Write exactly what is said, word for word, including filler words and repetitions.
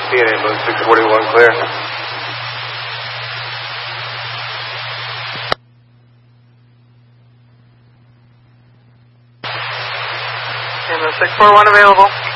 see it, ambulance six forty-one clear. Ambulance six forty-one available.